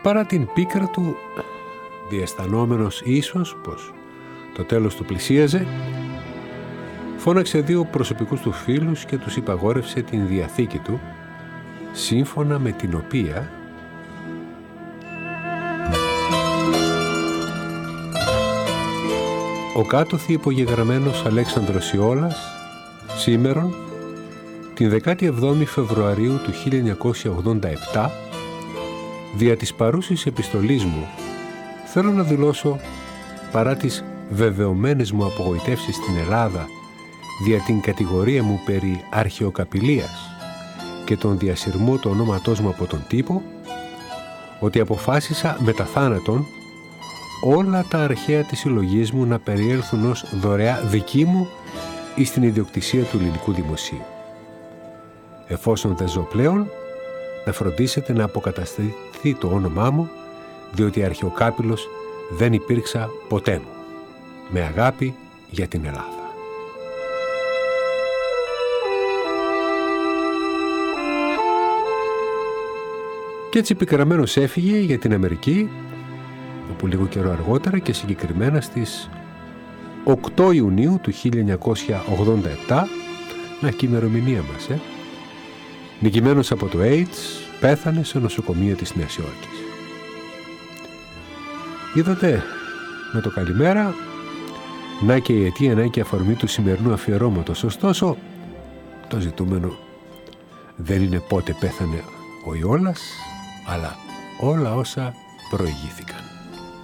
Παρά την πίκρα του, διαισθανόμενος ίσως πως το τέλος του πλησίαζε, φώναξε 2 προσωπικούς του φίλους και τους υπαγόρευσε την διαθήκη του, σύμφωνα με την οποία ο κάτωθι υπογεγραμμένος Αλέξανδρος Ιώλας σήμερον την 17η Φεβρουαρίου του 1987 δια της παρούσης επιστολής μου θέλω να δηλώσω, παρά τις βεβαιωμένες μου απογοητεύσεις στην Ελλάδα δια την κατηγορία μου περί αρχαιοκαπηλείας και τον διασυρμό του ονόματός μου από τον τύπο, ότι αποφάσισα μετά θάνατον όλα τα αρχαία της συλλογής μου να περιέλθουν ως δωρεά δική μου ή στην ιδιοκτησία του ελληνικού δημοσίου. Εφόσον δεν ζω πλέον, να φροντίσετε να αποκατασταθεί το όνομά μου, διότι αρχαιοκάπηλος δεν υπήρξα ποτέ μου. Με αγάπη για την Ελλάδα. Και έτσι πικραμένος έφυγε για την Αμερική, όπου λίγο καιρό αργότερα και συγκεκριμένα στις 8 Ιουνίου του 1987, να και η ημερομηνία μας, νικημένος από το AIDS, πέθανε σε νοσοκομείο της Νέας Υόρκης. Είδατε, με το καλημέρα, να και η αιτία, να και η αφορμή του σημερινού αφιερώματος. Ωστόσο, το ζητούμενο δεν είναι πότε πέθανε ο Ιώλας, αλλά όλα όσα προηγήθηκαν.